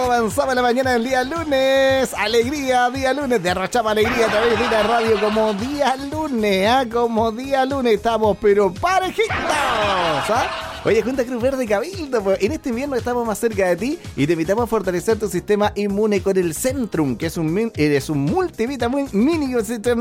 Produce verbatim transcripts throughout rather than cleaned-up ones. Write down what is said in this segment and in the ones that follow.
cómo avanzaba la mañana del día lunes. Alegría, día lunes. Derrochamos alegría a través de la radio como día lunes, ¿ah? Como día lunes estamos, pero parejitos, ¿ah? Oye, Junta Cruz Verde Cabildo, pues, en este invierno estamos más cerca de ti y te invitamos a fortalecer tu sistema inmune con el Centrum, que es un, es un multivitamínico,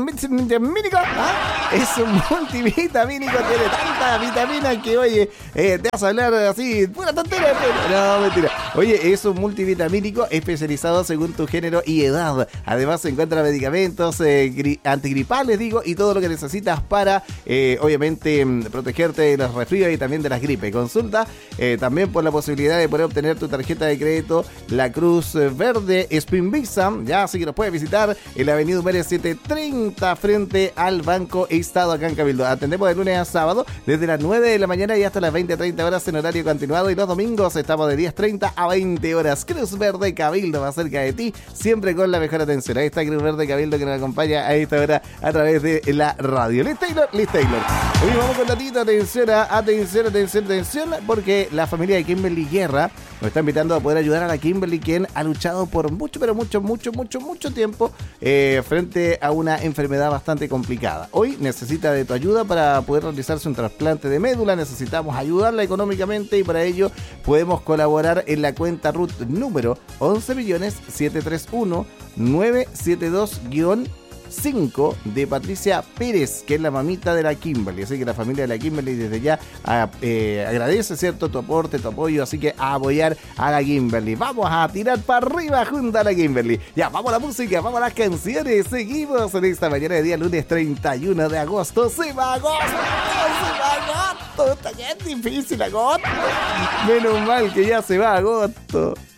¿ah? Es un multivitamínico, tiene tanta vitamina que, oye, eh, te vas a hablar así, pura tontería, pero no, mentira. Oye, es un multivitamínico especializado según tu género y edad. Además se encuentran medicamentos eh, gri- antigripales, digo, y todo lo que necesitas para, eh, obviamente, protegerte de los resfríos y también de las gripes. Consulta eh, también por la posibilidad de poder obtener tu tarjeta de crédito La Cruz Verde Spin Visa, ya, así que nos puedes visitar en la avenida Humere setecientos treinta frente al Banco Estado acá en Cabildo. Atendemos de lunes a sábado desde las nueve de la mañana y hasta las veinte treinta horas en horario continuado, y los domingos estamos de diez treinta a veinte horas. Cruz Verde Cabildo, más cerca de ti, siempre con la mejor atención. Ahí está Cruz Verde Cabildo que nos acompaña a esta hora a través de la radio. Liz Taylor, Liz Taylor. Hoy vamos con datito, atención, atención, atención, atención, porque la familia de Kimberly Guerra nos está invitando a poder ayudar a la Kimberly, quien ha luchado por mucho, pero mucho, mucho, mucho, mucho tiempo eh, frente a una enfermedad bastante complicada. Hoy necesita de tu ayuda para poder realizarse un trasplante de médula. Necesitamos ayudarla económicamente y para ello podemos colaborar en la cuenta R U T número once millones setecientos treinta y uno mil novecientos setenta y dos cinco de Patricia Pérez, que es la mamita de la Kimberly. Así que la familia de la Kimberly desde ya a, eh, agradece, ¿cierto?, tu aporte, tu apoyo. Así que a apoyar a la Kimberly. Vamos a tirar para arriba junto a la Kimberly. Ya, vamos a la música, vamos a las canciones. Seguimos en esta mañana de día lunes treinta y uno de agosto. ¡Se va agosto! ¡Se va agosto! Está bien difícil agosto. Menos mal que ya se va agosto.